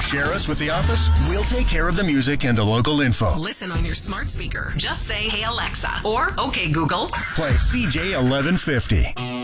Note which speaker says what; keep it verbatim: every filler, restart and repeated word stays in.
Speaker 1: Share us with the office. We'll take care of the music and the local info.
Speaker 2: Listen on your smart speaker. Just say, "Hey Alexa," or "Okay Google."
Speaker 1: Play C J eleven fifty.